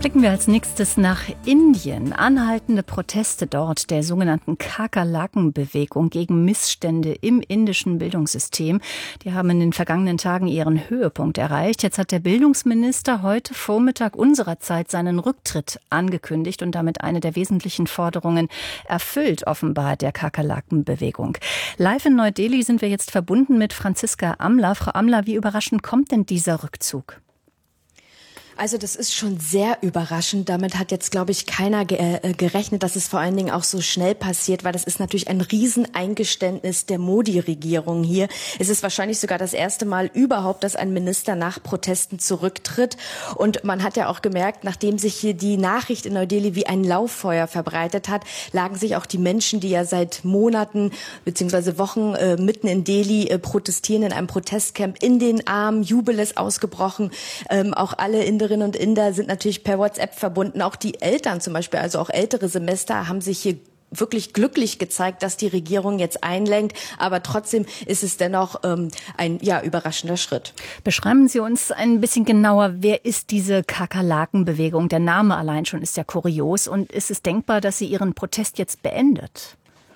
Blicken wir als nächstes nach Indien. Anhaltende Proteste dort der sogenannten Kakerlaken-Bewegung gegen Missstände im indischen Bildungssystem. Die haben in den vergangenen Tagen ihren Höhepunkt erreicht. Jetzt hat der Bildungsminister heute Vormittag unserer Zeit seinen Rücktritt angekündigt und damit eine der wesentlichen Forderungen erfüllt, offenbar, der Kakerlaken-Bewegung. Live in Neu-Delhi sind wir jetzt verbunden mit Franziska Amler. Frau Amler, wie überraschend kommt denn dieser Rückzug? Also das ist schon sehr überraschend. Damit hat jetzt, glaube ich, keiner gerechnet, dass es vor allen Dingen auch so schnell passiert, weil das ist natürlich ein Rieseneingeständnis der Modi-Regierung hier. Es ist wahrscheinlich sogar das erste Mal überhaupt, dass ein Minister nach Protesten zurücktritt. Und man hat ja auch gemerkt, nachdem sich hier die Nachricht in Neu-Delhi wie ein Lauffeuer verbreitet hat, lagen sich auch die Menschen, die ja seit Monaten bzw. Wochen mitten in Delhi protestieren, in einem Protestcamp, in den Armen. Jubel ist ausgebrochen. Auch alle Inderinnen und Inder sind natürlich per WhatsApp verbunden. Auch die Eltern zum Beispiel, also auch ältere Semester, haben sich hier wirklich glücklich gezeigt, dass die Regierung jetzt einlenkt. Aber trotzdem ist es dennoch ein überraschender Schritt. Beschreiben Sie uns ein bisschen genauer, wer ist diese Kakerlaken-Bewegung? Der Name allein schon ist ja kurios. Und ist es denkbar, dass sie ihren Protest jetzt beendet?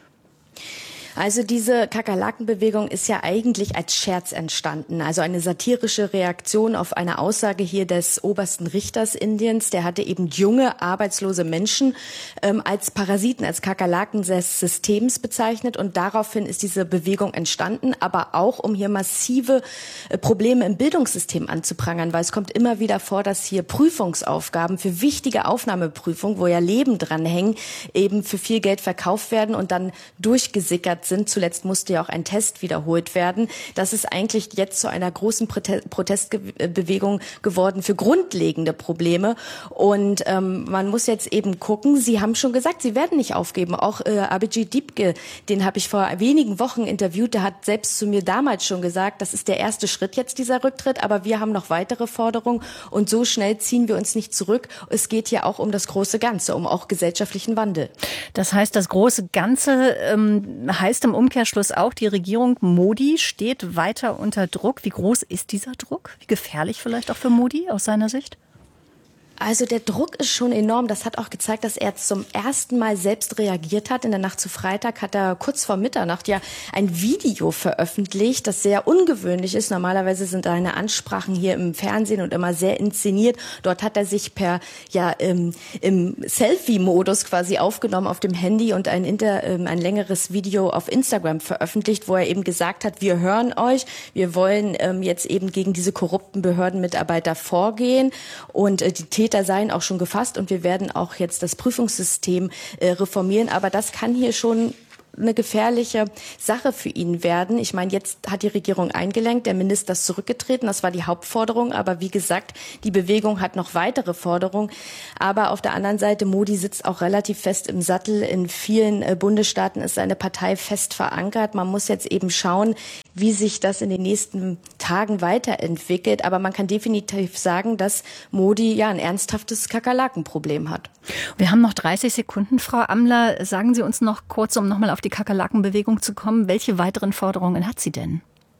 Also diese Kakerlaken-Bewegung ist ja eigentlich als Scherz entstanden, also eine satirische Reaktion auf eine Aussage hier des obersten Richters Indiens. Der hatte eben junge, arbeitslose Menschen als Parasiten, als Kakerlaken des Systems bezeichnet und daraufhin ist diese Bewegung entstanden, aber auch um hier massive Probleme im Bildungssystem anzuprangern, weil es kommt immer wieder vor, dass hier Prüfungsaufgaben für wichtige Aufnahmeprüfungen, wo ja Leben dranhängen, eben für viel Geld verkauft werden und dann durchgesickert sind. Zuletzt musste ja auch ein Test wiederholt werden. Das ist eigentlich jetzt zu einer großen Protestbewegung geworden für grundlegende Probleme. Und man muss jetzt eben gucken, Sie haben schon gesagt, Sie werden nicht aufgeben. Auch Abhijit Dipke, den habe ich vor wenigen Wochen interviewt, der hat selbst zu mir damals schon gesagt, das ist der erste Schritt jetzt, dieser Rücktritt, aber wir haben noch weitere Forderungen und so schnell ziehen wir uns nicht zurück. Es geht hier auch um das große Ganze, um auch gesellschaftlichen Wandel. Das heißt, das große Ganze heißt im Umkehrschluss auch, die Regierung Modi steht weiter unter Druck. Wie groß ist dieser Druck? Wie gefährlich vielleicht auch für Modi aus seiner Sicht? Also der Druck ist schon enorm. Das hat auch gezeigt, dass er zum ersten Mal selbst reagiert hat. In der Nacht zu Freitag hat er kurz vor Mitternacht ja ein Video veröffentlicht, das sehr ungewöhnlich ist. Normalerweise sind seine Ansprachen hier im Fernsehen und immer sehr inszeniert. Dort hat er sich im Selfie-Modus quasi aufgenommen auf dem Handy und ein längeres Video auf Instagram veröffentlicht, wo er eben gesagt hat, wir hören euch, wir wollen jetzt eben gegen diese korrupten Behördenmitarbeiter vorgehen und die Täter seien auch schon gefasst und wir werden auch jetzt das Prüfungssystem reformieren. Aber das kann hier schon eine gefährliche Sache für ihn werden. Ich meine, jetzt hat die Regierung eingelenkt, der Minister ist zurückgetreten, das war die Hauptforderung. Aber wie gesagt, die Bewegung hat noch weitere Forderungen. Aber auf der anderen Seite, Modi sitzt auch relativ fest im Sattel. In vielen Bundesstaaten ist seine Partei fest verankert. Man muss jetzt eben schauen, wie sich das in den nächsten Tagen weiterentwickelt. Aber man kann definitiv sagen, dass Modi ein ernsthaftes Kakerlakenproblem hat. Wir haben noch 30 Sekunden, Frau Amler. Sagen Sie uns noch kurz, um nochmal auf die Kakerlaken-Bewegung zu kommen, welche weiteren Forderungen hat sie denn?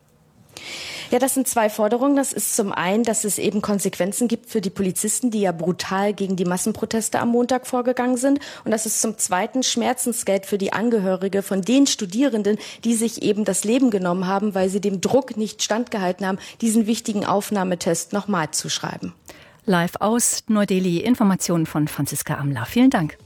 Ja, das sind zwei Forderungen. Das ist zum einen, dass es eben Konsequenzen gibt für die Polizisten, die ja brutal gegen die Massenproteste am Montag vorgegangen sind. Und das ist zum zweiten Schmerzensgeld für die Angehörige von den Studierenden, die sich eben das Leben genommen haben, weil sie dem Druck nicht standgehalten haben, diesen wichtigen Aufnahmetest nochmal zu schreiben. Live aus Neu-Delhi, Informationen von Franziska Amler. Vielen Dank.